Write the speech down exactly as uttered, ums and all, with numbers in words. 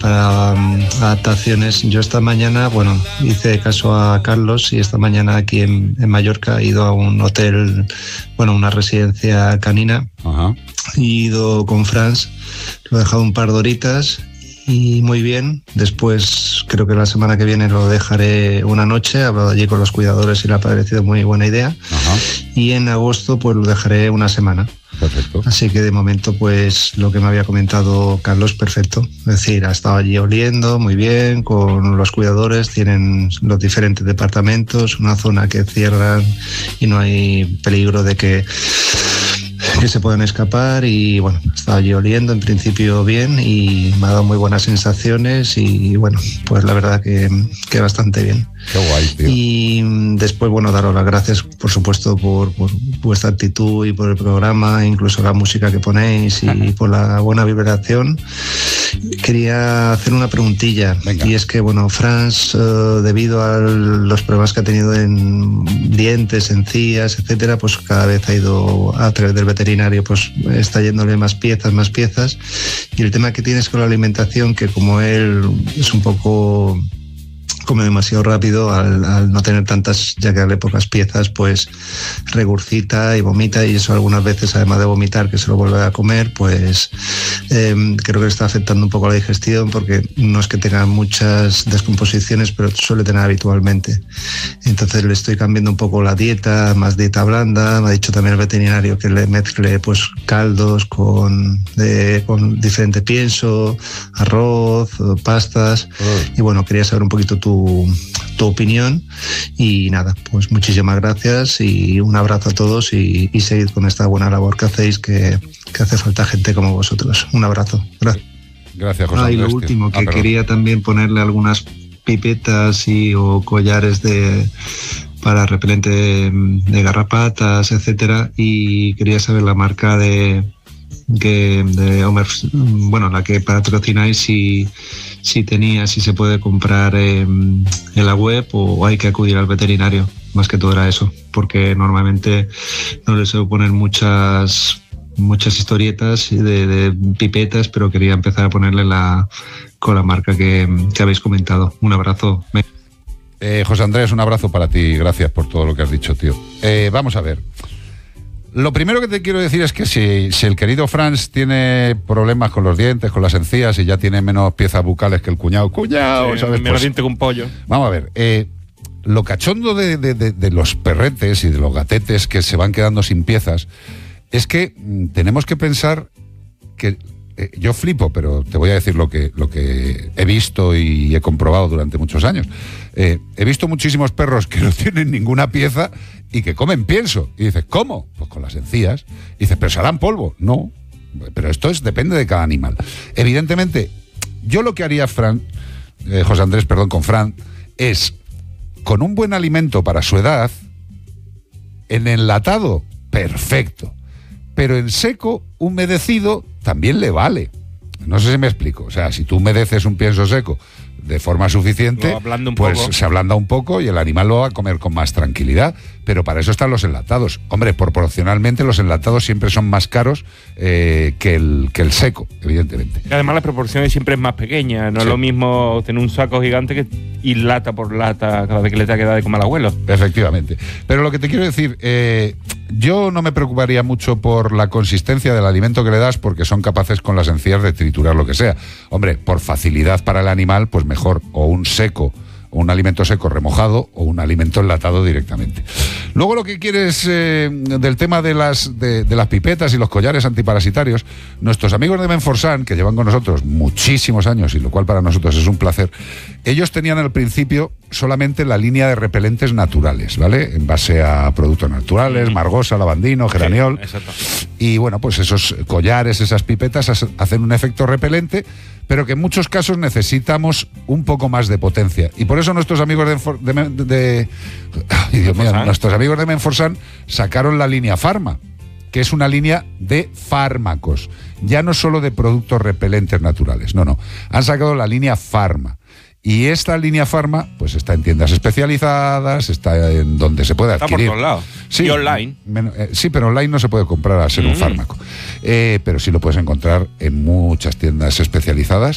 para um, adaptaciones. Yo esta mañana, bueno, hice caso a Carlos y esta mañana aquí en, en Mallorca he ido a un hotel, bueno, una residencia canina. Ajá. He ido con Franz, lo he dejado un par de horitas y muy bien. Después creo que la semana que viene lo dejaré una noche, he hablado allí con los cuidadores y le ha parecido muy buena idea. Ajá. Y en agosto pues lo dejaré una semana. Perfecto. Así que de momento pues lo que me había comentado Carlos, perfecto. Es decir, ha estado allí oliendo muy bien con los cuidadores, tienen los diferentes departamentos, una zona que cierran y no hay peligro de que que se puedan escapar y bueno, estaba allí oliendo en principio bien y me ha dado muy buenas sensaciones y bueno, pues la verdad que, que bastante bien. Qué guay, tío. Y después, bueno, daros las gracias por supuesto por, por vuestra actitud y por el programa, incluso la música que ponéis y Ajá. por la buena vibración. Quería hacer una preguntilla. Venga. Y es que, bueno, Franz, uh, debido a los problemas que ha tenido en dientes, encías, etcétera, pues cada vez ha ido a través del veterinario, pues está yéndole más piezas, más piezas. Y el tema que tienes con la alimentación, que como él es un poco... come demasiado rápido, al, al no tener tantas, ya que darle pocas piezas, pues regurgita y vomita, y eso algunas veces, además de vomitar, que se lo vuelve a comer, pues eh, creo que le está afectando un poco la digestión, porque no es que tenga muchas descomposiciones, pero suele tener habitualmente. Entonces le estoy cambiando un poco la dieta, más dieta blanda. Me ha dicho también el veterinario que le mezcle pues caldos con, de, con diferente pienso, arroz, pastas, oh. y bueno, quería saber un poquito tu tu opinión y nada, pues muchísimas gracias y un abrazo a todos y, y seguid con esta buena labor que hacéis, que, que hace falta gente como vosotros. Un abrazo. Gracias. Gracias, José. Ah, y lo Andrés, último, tío. que ah, quería también ponerle algunas pipetas y o collares de para repelente de, de garrapatas, etcétera, y quería saber la marca de que de Homer, bueno, la que patrocináis, si si tenía, si se puede comprar eh, en la web o hay que acudir al veterinario. Más que todo era eso, porque normalmente no les suelo poner muchas muchas historietas de, de pipetas, pero quería empezar a ponerle la con la marca que, que habéis comentado. Un abrazo. Eh, José Andrés, un abrazo para ti, gracias por todo lo que has dicho, tío. Eh, vamos a ver. Lo primero que te quiero decir es que si, si el querido Franz tiene problemas con los dientes, con las encías y ya tiene menos piezas bucales que el cuñado, cuñado, sí, ¿sabes? Menos Pues, diente que un pollo. Vamos a ver, eh, lo cachondo de, de, de, de los perretes y de los gatetes que se van quedando sin piezas es que mm, tenemos que pensar que eh, yo flipo, pero te voy a decir lo que, lo que he visto y he comprobado durante muchos años. Eh, he visto muchísimos perros que no tienen ninguna pieza y que comen pienso. Y dices, ¿cómo? Pues con las encías. Y dices, ¿pero se harán polvo? No. Pero esto es, depende de cada animal. Evidentemente, yo lo que haría, Fran, eh, José Andrés, perdón, con Fran, es con un buen alimento para su edad, en enlatado, perfecto. Pero en seco, humedecido, también le vale. No sé si me explico. O sea, si tú humedeces un pienso seco de forma suficiente, un pues poco. se ablanda un poco y el animal lo va a comer con más tranquilidad. Pero para eso están los enlatados. Hombre, proporcionalmente los enlatados siempre son más caros eh, que, el, que el seco, evidentemente. Y además las proporciones siempre es más pequeña. No sí. es lo mismo tener un saco gigante que ir lata por lata cada vez que le te ha quedado de comer al abuelo. Efectivamente. Pero lo que te quiero decir, eh, yo no me preocuparía mucho por la consistencia del alimento que le das, porque son capaces con las encías de triturar lo que sea. Hombre, por facilidad para el animal, pues mejor o un seco, o un alimento seco remojado, o un alimento enlatado directamente. Luego lo que quieres eh, del tema de las, de, de las pipetas y los collares antiparasitarios, nuestros amigos de Menforsan, que llevan con nosotros muchísimos años, y lo cual para nosotros es un placer, ellos tenían al principio solamente la línea de repelentes naturales, ¿vale? En base a productos naturales, margosa, lavandino, geraniol. Sí, exacto. Y bueno, pues esos collares, esas pipetas hacen un efecto repelente, pero que en muchos casos necesitamos un poco más de potencia. Y por eso nuestros amigos de, de, de, de ay, Dios mío, nuestros amigos de Menforsan sacaron la línea Pharma, que es una línea de fármacos, ya no solo de productos repelentes naturales, no, no, han sacado la línea Pharma. Y esta línea Pharma, pues está en tiendas especializadas, está en donde se puede adquirir. Está por todos lados. Sí, y online. Men, eh, sí, pero online no se puede comprar al ser mm. un fármaco. Eh, pero sí lo puedes encontrar en muchas tiendas especializadas.